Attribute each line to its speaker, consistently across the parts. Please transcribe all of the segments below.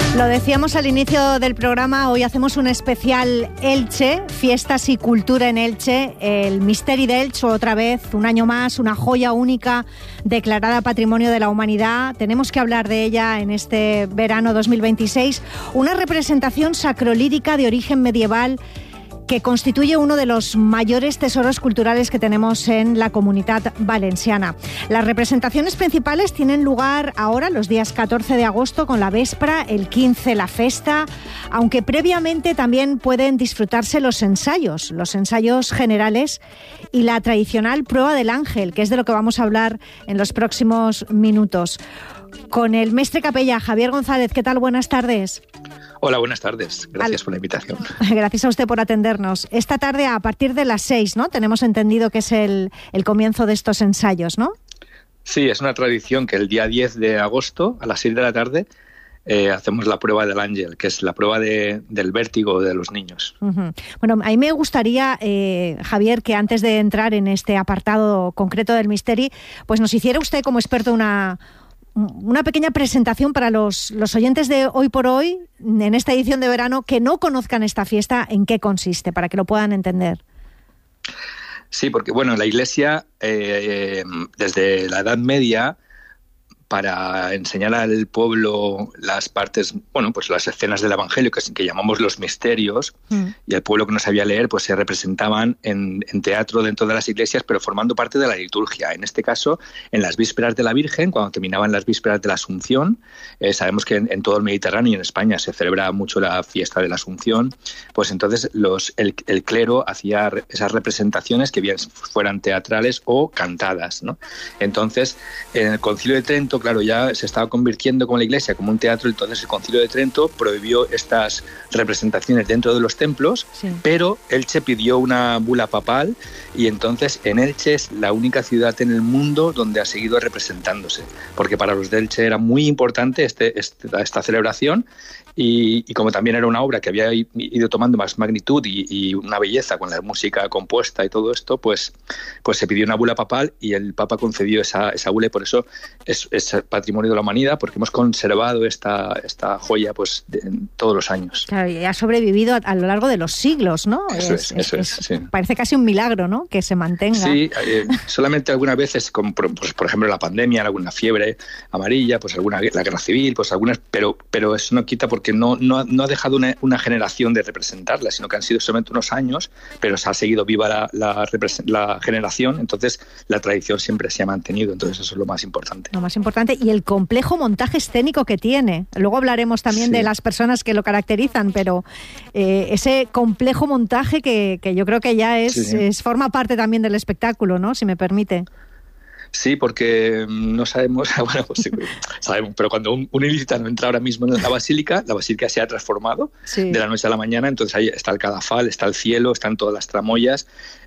Speaker 1: Lo decíamos al inicio del programa, hoy hacemos un especial Elche, fiestas y cultura en Elche, el Misteri de Elche, otra vez, un año más, una joya única declarada Patrimonio de la Humanidad. Tenemos que hablar de ella en este verano 2026, una representación sacrolírica de origen medieval que constituye uno de los mayores tesoros culturales que tenemos en la Comunitat Valenciana. Las representaciones principales tienen lugar ahora, los días 14 de agosto, con la véspera, el 15 la festa, aunque previamente también pueden disfrutarse los ensayos generales y la tradicional prueba del ángel, que es de lo que vamos a hablar en los próximos minutos. Con el mestre capella, Javier González. ¿Qué tal? Buenas tardes.
Speaker 2: Hola, buenas tardes. Gracias por la invitación.
Speaker 1: Gracias a usted por atendernos. Esta tarde, a partir de las 6, ¿no? Tenemos entendido que es el comienzo de estos ensayos, ¿no?
Speaker 2: Sí, es una tradición que el día 10 de agosto, a las 6 de la tarde, hacemos la prueba del ángel, que es la prueba del vértigo de los niños.
Speaker 1: Uh-huh. Bueno, a mí me gustaría, Javier, que antes de entrar en este apartado concreto del Misteri, pues nos hiciera usted como experto una pequeña presentación para los oyentes de Hoy por Hoy, en esta edición de verano, que no conozcan esta fiesta, en qué consiste, para que lo puedan entender.
Speaker 2: Sí, porque bueno, la Iglesia, desde la Edad Media, para enseñar al pueblo las partes, bueno, pues las escenas del Evangelio que llamamos los misterios, y el pueblo que no sabía leer, pues se representaban en teatro dentro de las iglesias, pero formando parte de la liturgia. En este caso, en las vísperas de la Virgen, cuando terminaban las vísperas de la Asunción, sabemos que en todo el Mediterráneo y en España se celebra mucho la fiesta de la Asunción, pues entonces el clero hacía esas representaciones que bien fueran teatrales o cantadas, ¿no? Entonces, en el Concilio de Trento, claro, ya se estaba convirtiendo como la Iglesia como un teatro, entonces el Concilio de Trento prohibió estas representaciones dentro de los templos, sí. Pero Elche pidió una bula papal y entonces en Elche es la única ciudad en el mundo donde ha seguido representándose, porque para los de Elche era muy importante esta celebración. Y como también era una obra que había ido tomando más magnitud y una belleza con la música compuesta y todo esto, pues se pidió una bula papal y el Papa concedió esa bula, y por eso es Patrimonio de la Humanidad, porque hemos conservado esta joya pues todos los años. Claro,
Speaker 1: y ha sobrevivido a lo largo de los siglos, ¿no?
Speaker 2: Eso es, sí.
Speaker 1: Parece casi un milagro, ¿no?, que se mantenga.
Speaker 2: Sí, solamente algunas veces, como pues, por ejemplo la pandemia, alguna fiebre amarilla, pues la guerra civil, pues algunas, pero eso no quita porque no ha dejado una generación de representarla, sino que han sido solamente unos años, pero se ha seguido viva la generación, entonces la tradición siempre se ha mantenido, entonces eso es lo más importante.
Speaker 1: Lo más importante, y el complejo montaje escénico que tiene. Luego hablaremos también de las personas que lo caracterizan, pero ese complejo montaje que yo creo que ya forma parte también del espectáculo, ¿no?, si me permite.
Speaker 2: Sí, porque no sabemos, bueno, pues sí, sabemos, pero cuando un ilicitano entra ahora mismo en la basílica se ha transformado de la noche a la mañana, entonces ahí está el cadafal, está el cielo, están todas las tramoyas,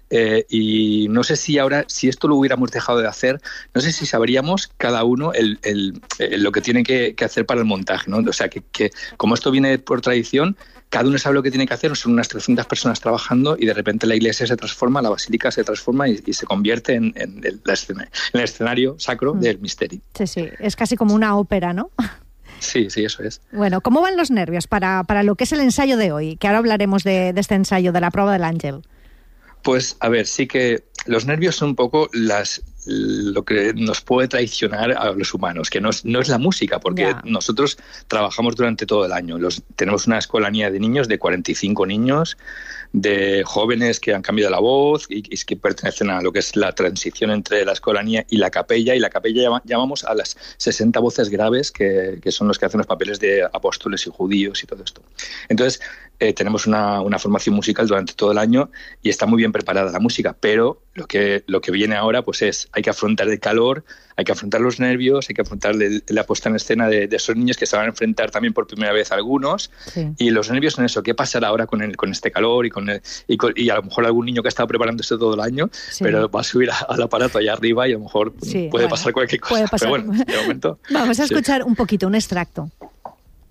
Speaker 2: y no sé si ahora, si esto lo hubiéramos dejado de hacer, no sé si sabríamos cada uno lo que tiene que hacer para el montaje, ¿no? O sea, que como esto viene por tradición, cada uno sabe lo que tiene que hacer, son unas 300 personas trabajando y de repente la iglesia se transforma, la basílica se transforma y se convierte en el escenario sacro del Misteri.
Speaker 1: Sí, es casi como una ópera, ¿no?
Speaker 2: Sí, eso es.
Speaker 1: Bueno, ¿cómo van los nervios para lo que es el ensayo de hoy? Que ahora hablaremos de este ensayo, de la prueba del ángel.
Speaker 2: Pues, a ver, sí que los nervios son un poco lo que nos puede traicionar a los humanos, que no es la música, porque nosotros trabajamos durante todo el año. Tenemos una escolanía de niños, de 45 niños, de jóvenes que han cambiado la voz y que pertenecen a lo que es la transición entre la escolanía y la capella llamamos a las 60 voces graves que son los que hacen los papeles de apóstoles y judíos y todo esto. Entonces, tenemos una formación musical durante todo el año y está muy bien preparada la música, pero lo que viene ahora pues hay que afrontar el calor, hay que afrontar los nervios, hay que afrontar la puesta en escena de esos niños que se van a enfrentar también por primera vez a algunos, y los nervios son eso, ¿qué pasará ahora con este calor y a lo mejor algún niño que ha estado preparándose todo el año, pero va a subir al aparato allá arriba y a lo mejor puede pasar cualquier cosa.
Speaker 1: Puede pasar.
Speaker 2: Pero bueno, de momento...
Speaker 1: Vamos a escuchar un poquito, un extracto.